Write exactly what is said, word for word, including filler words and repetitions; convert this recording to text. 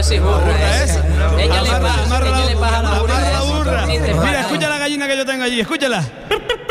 sí, burra esa. Ella le pasa, ella le pasa a la burra. Mira, escucha la gallina que yo tengo allí, escúchala.